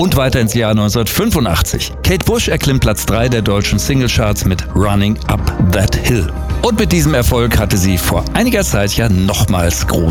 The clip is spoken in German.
und weiter ins Jahr 1985. Kate Bush erklimmt Platz 3 der deutschen Singlecharts mit Running Up That Hill. Und mit diesem Erfolg hatte sie vor einiger Zeit ja nochmals große